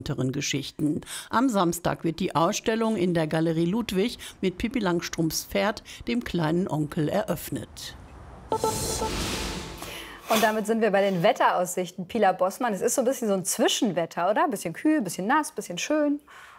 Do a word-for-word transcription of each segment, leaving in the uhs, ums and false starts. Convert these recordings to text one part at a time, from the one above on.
Geschichten. Am Samstag wird die Ausstellung in der Galerie Ludwig mit Pippi Langstrumpfs Pferd, dem kleinen Onkel, eröffnet. Und damit sind wir bei den Wetteraussichten. Pilar Bossmann, es ist so ein bisschen so ein Zwischenwetter, oder? Ein bisschen kühl, ein bisschen nass, ein bisschen schön.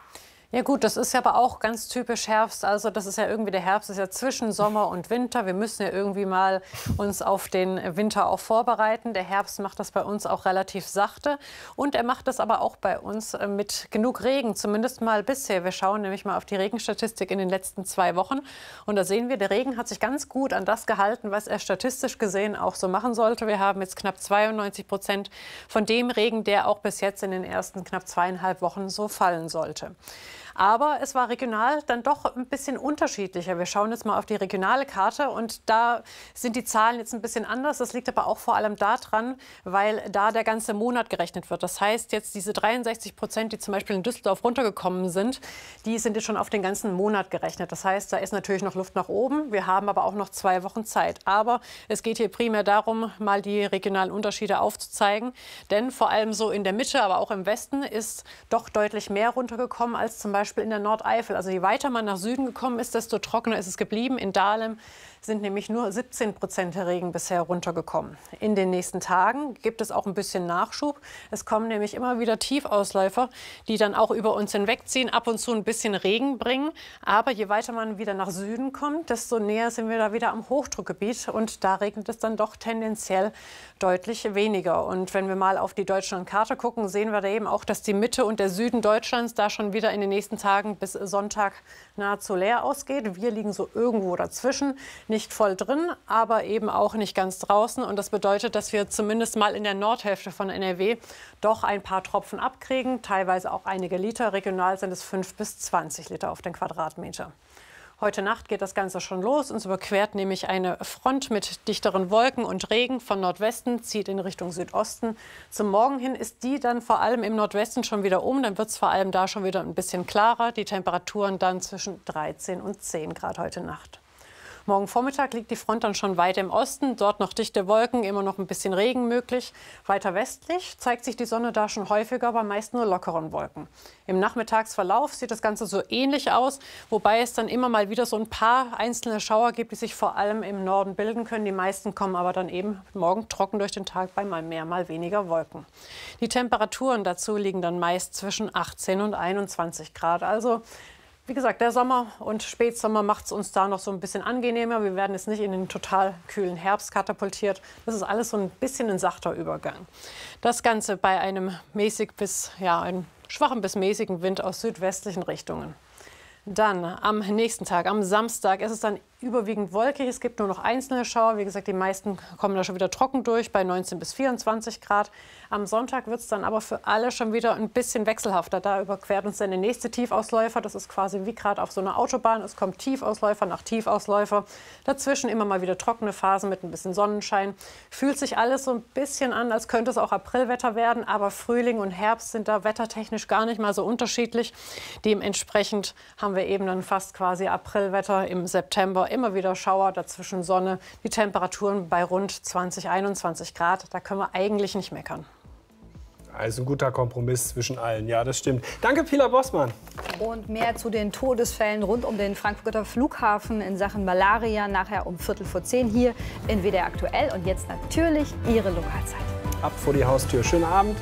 Ja gut, das ist ja aber auch ganz typisch Herbst. Also das ist ja irgendwie, der Herbst ist ja zwischen Sommer und Winter. Wir müssen ja irgendwie mal uns auf den Winter auch vorbereiten. Der Herbst macht das bei uns auch relativ sachte. Und er macht das aber auch bei uns mit genug Regen, zumindest mal bisher. Wir schauen nämlich mal auf die Regenstatistik in den letzten zwei Wochen. Und da sehen wir, der Regen hat sich ganz gut an das gehalten, was er statistisch gesehen auch so machen sollte. Wir haben jetzt knapp zweiundneunzig Prozent von dem Regen, der auch bis jetzt in den ersten knapp zweieinhalb Wochen so fallen sollte. Aber es war regional dann doch ein bisschen unterschiedlicher. Wir schauen jetzt mal auf die regionale Karte und da sind die Zahlen jetzt ein bisschen anders. Das liegt aber auch vor allem daran, weil da der ganze Monat gerechnet wird. Das heißt, jetzt diese dreiundsechzig Prozent, die zum Beispiel in Düsseldorf runtergekommen sind, die sind jetzt schon auf den ganzen Monat gerechnet. Das heißt, da ist natürlich noch Luft nach oben. Wir haben aber auch noch zwei Wochen Zeit. Aber es geht hier primär darum, mal die regionalen Unterschiede aufzuzeigen. Denn vor allem so in der Mitte, aber auch im Westen ist doch deutlich mehr runtergekommen als zum Beispiel Beispiel in der Nordeifel. Also je weiter man nach Süden gekommen ist, desto trockener ist es geblieben. In Dahlem sind nämlich nur siebzehn Prozent der Regen bisher runtergekommen. In den nächsten Tagen gibt es auch ein bisschen Nachschub. Es kommen nämlich immer wieder Tiefausläufer, die dann auch über uns hinwegziehen, ab und zu ein bisschen Regen bringen. Aber je weiter man wieder nach Süden kommt, desto näher sind wir da wieder am Hochdruckgebiet. Und da regnet es dann doch tendenziell deutlich weniger. Und wenn wir mal auf die Deutschlandkarte gucken, sehen wir da eben auch, dass die Mitte und der Süden Deutschlands da schon wieder in den nächsten Tagen bis Sonntag nahezu leer ausgeht. Wir liegen so irgendwo dazwischen. Nicht voll drin, aber eben auch nicht ganz draußen. Und das bedeutet, dass wir zumindest mal in der Nordhälfte von N R W doch ein paar Tropfen abkriegen, teilweise auch einige Liter. Regional sind es fünf bis zwanzig Liter auf den Quadratmeter. Heute Nacht geht das Ganze schon los. Uns überquert nämlich eine Front mit dichteren Wolken und Regen von Nordwesten, zieht in Richtung Südosten. Zum Morgen hin ist die dann vor allem im Nordwesten schon wieder um. Dann wird es vor allem da schon wieder ein bisschen klarer. Die Temperaturen dann zwischen dreizehn und zehn Grad heute Nacht. Morgen Vormittag liegt die Front dann schon weit im Osten. Dort noch dichte Wolken, immer noch ein bisschen Regen möglich. Weiter westlich zeigt sich die Sonne da schon häufiger, aber meist nur lockeren Wolken. Im Nachmittagsverlauf sieht das Ganze so ähnlich aus, wobei es dann immer mal wieder so ein paar einzelne Schauer gibt, die sich vor allem im Norden bilden können. Die meisten kommen aber dann eben morgen trocken durch den Tag bei mal mehr, mal weniger Wolken. Die Temperaturen dazu liegen dann meist zwischen achtzehn und einundzwanzig Grad. Also wie gesagt, der Sommer und Spätsommer macht es uns da noch so ein bisschen angenehmer. Wir werden jetzt nicht in den total kühlen Herbst katapultiert. Das ist alles so ein bisschen ein sachter Übergang. Das Ganze bei einem mäßig bis, ja, einem schwachen bis mäßigen Wind aus südwestlichen Richtungen. Dann am nächsten Tag, am Samstag, ist es dann überwiegend wolkig. Es gibt nur noch einzelne Schauer. Wie gesagt, die meisten kommen da schon wieder trocken durch, bei neunzehn bis vierundzwanzig Grad. Am Sonntag wird es dann aber für alle schon wieder ein bisschen wechselhafter. Da überquert uns dann der nächste Tiefausläufer. Das ist quasi wie gerade auf so einer Autobahn. Es kommt Tiefausläufer nach Tiefausläufer. Dazwischen immer mal wieder trockene Phasen mit ein bisschen Sonnenschein. Fühlt sich alles so ein bisschen an, als könnte es auch Aprilwetter werden. Aber Frühling und Herbst sind da wettertechnisch gar nicht mal so unterschiedlich. Dementsprechend haben wir eben dann fast quasi Aprilwetter im September. Immer wieder Schauer, dazwischen Sonne. Die Temperaturen bei rund zwanzig, einundzwanzig Grad. Da können wir eigentlich nicht meckern. Also ein guter Kompromiss zwischen allen. Ja, das stimmt. Danke, Pilar Bossmann. Und mehr zu den Todesfällen rund um den Frankfurter Flughafen in Sachen Malaria nachher um Viertel vor zehn hier in W D R aktuell. Und jetzt natürlich Ihre Lokalzeit. Ab vor die Haustür. Schönen Abend.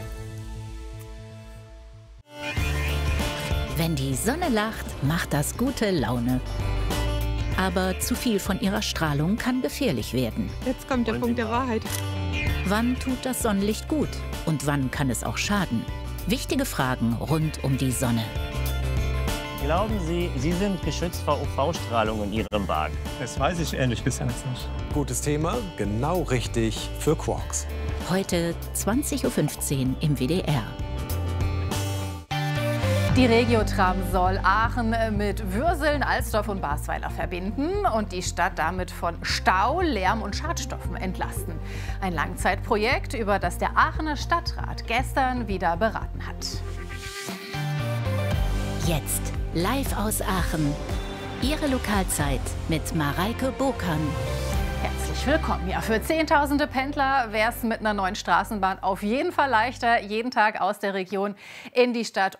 Wenn die Sonne lacht, macht das gute Laune. Aber zu viel von ihrer Strahlung kann gefährlich werden. Jetzt kommt der Punkt der Wahrheit. Wann tut das Sonnenlicht gut und wann kann es auch schaden? Wichtige Fragen rund um die Sonne. Glauben Sie, Sie sind geschützt vor U V-Strahlung in Ihrem Wagen? Das weiß ich ehrlich gesagt nicht. Gutes Thema, genau richtig für Quarks. Heute zwanzig Uhr fünfzehn im W D R. Die Regiotram soll Aachen mit Würseln, Alsdorf und Basweiler verbinden und die Stadt damit von Stau, Lärm und Schadstoffen entlasten. Ein Langzeitprojekt, über das der Aachener Stadtrat gestern wieder beraten hat. Jetzt live aus Aachen. Ihre Lokalzeit mit Mareike Bokan. Herzlich herzlich willkommen. Ja, für Zehntausende Pendler wäre es mit einer neuen Straßenbahn auf jeden Fall leichter, jeden Tag aus der Region in die Stadt